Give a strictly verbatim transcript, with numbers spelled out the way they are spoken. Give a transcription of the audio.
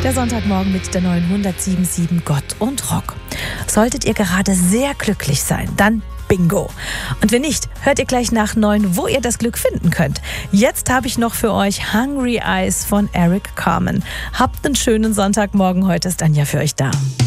Der Sonntagmorgen mit der neuen hundertsieben Komma sieben Gott und Rock. Solltet ihr gerade sehr glücklich sein, dann Bingo. Und wenn nicht, hört ihr gleich nach neun, wo ihr das Glück finden könnt. Jetzt habe ich noch für euch Hungry Eyes von Eric Carmen. Habt einen schönen Sonntagmorgen. Heute ist Anja für euch da.